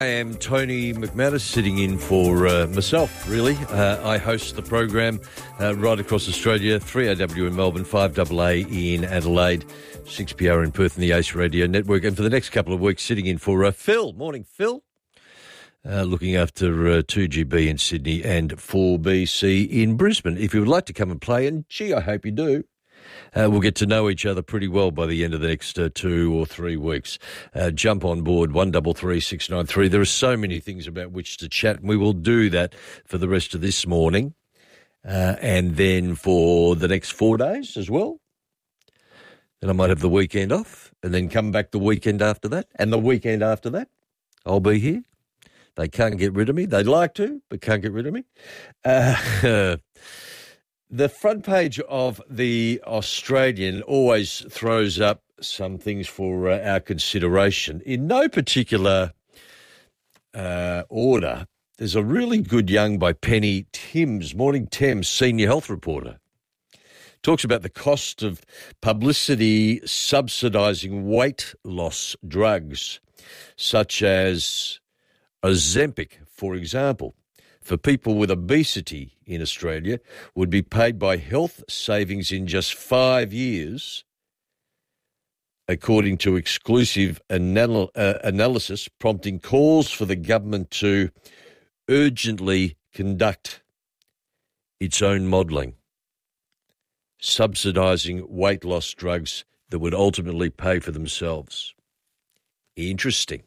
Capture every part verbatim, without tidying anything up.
I am Tony McManus, sitting in for uh, myself, really. Uh, I host the program uh, right across Australia, three A W in Melbourne, five A A in Adelaide, six P R in Perth and the Ace Radio Network. And for the next couple of weeks, sitting in for uh, Phil. Morning, Phil. Uh, looking after uh, two G B in Sydney and four B C in Brisbane. If you would like to come and play, and gee, I hope you do, Uh, we'll get to know each other pretty well by the end of the next uh, two or three weeks. Uh, jump on board, one double three six nine three. There are so many things about which to chat, and we will do that for the rest of this morning uh, and then for the next four days as well. Then I might have the weekend off and then come back the weekend after that, and the weekend after that I'll be here. They can't get rid of me. They'd like to, but can't get rid of me. Uh, The front page of the Australian always throws up some things for uh, our consideration. In no particular uh, order, there's a really good young by Penny Timms, Morning Thames, senior health reporter. Talks about the cost of publicity subsidising weight loss drugs, such as Ozempic, for example, for people with obesity in Australia, would be paid by health savings in just five years, according to exclusive anal- uh, analysis, prompting calls for the government to urgently conduct its own modelling, subsidising weight loss drugs that would ultimately pay for themselves. Interesting.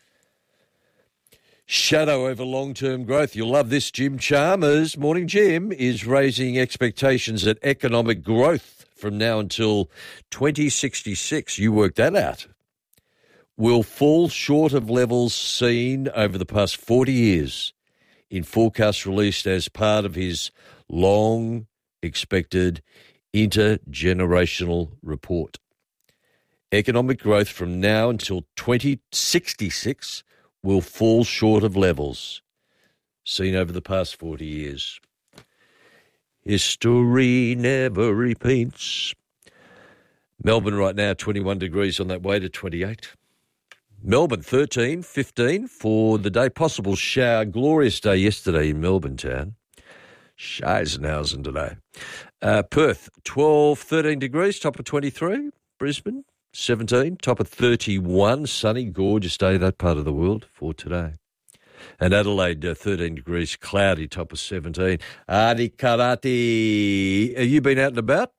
Shadow over long-term growth. You'll love this. Jim Chalmers, Morning Jim, is raising expectations that economic growth from now until twenty sixty-six, you work that out, will fall short of levels seen over the past forty years in forecasts released as part of his long-expected intergenerational report. Economic growth from now until twenty sixty-six will fall short of levels seen over the past forty years. History never repeats. Melbourne right now, twenty-one degrees on that way to twenty-eight. Melbourne, thirteen, fifteen for the day. Possible shower. Glorious day yesterday in Melbourne town. Scheisenhausen today. Uh, Perth, twelve, thirteen degrees, top of twenty-three. Brisbane, seventeen, top of thirty-one, sunny, gorgeous day, that part of the world for today. And Adelaide, uh, thirteen degrees, cloudy, top of seventeen. Adi Karate, have you been out and about?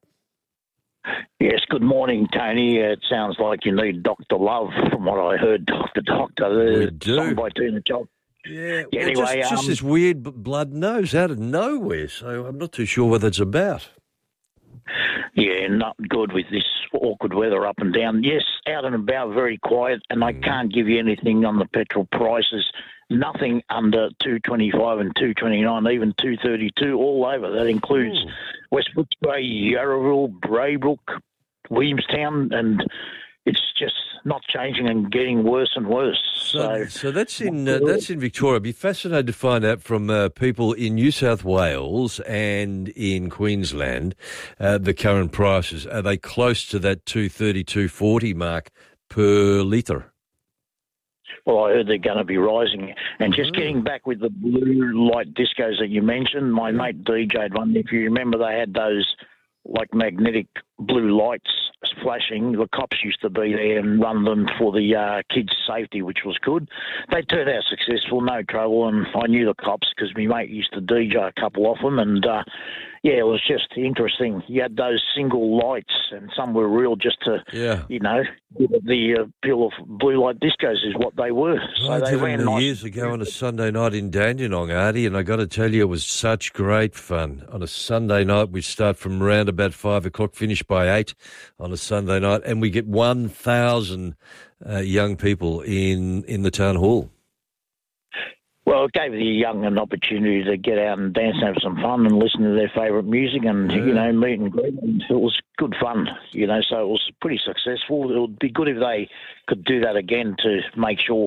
Yes, good morning, Tony. It sounds like you need Doctor Love from what I heard, Doctor Doctor. We do. Song by Tina Job. Yeah, yeah well, anyway, just, um, just this weird b- blood nose out of nowhere, so I'm not too sure what that's about. Yeah, not good with this awkward weather up and down. Yes, out and about, very quiet, and I can't give you anything on the petrol prices. Nothing under two twenty-five and two twenty-nine, even two thirty-two, all over. That includes Ooh. West Footscray, Yarraville, Braybrook, Williamstown, and it's just not changing and getting worse and worse. So, So, so that's in uh, that's in Victoria. I'd be fascinated to find out from uh, people in New South Wales and in Queensland uh, the current prices. Are they close to that two thirty, two forty mark per litre? well, I heard they're going to be rising. And just Mm. getting back with the blue light discos that you mentioned, my mate D J'd one. If you remember, they had those like magnetic blue lights flashing. The cops used to be there and run them for the uh, kids' safety, which was good. They turned out successful, no trouble, and I knew the cops because my mate used to D J a couple of them, and uh, yeah, it was just interesting. You had those single lights, and some were real just to, Yeah. you know, the appeal of blue light discos is what they were. So I they did ran it nice. years ago on a Sunday night in Dandenong, Artie, and I got to tell you, it was such great fun. On a Sunday night, we start from around about five o'clock, finish by eight on a Sunday night, and we get one thousand uh, young people in, in the town hall. Well, it gave the young an opportunity to get out and dance and have some fun and listen to their favourite music and, Yeah. you know, meet and greet. And it was good fun, you know, so it was pretty successful. It would be good if they could do that again to make sure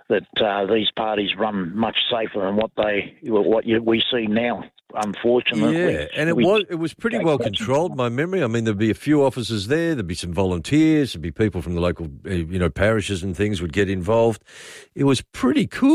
that uh, these parties run much safer than what they what you, we see now. Unfortunately, yeah, and it we, was it was pretty well controlled. My memory. I mean, there'd be a few officers there. There'd be some volunteers. There'd be people from the local, uh, you know, parishes and things would get involved. It was pretty cool.